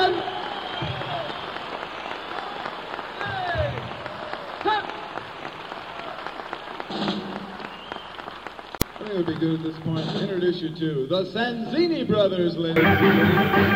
Action! I think it would be good at this point to introduce you to the Sanzini brothers, ladies and gentlemen.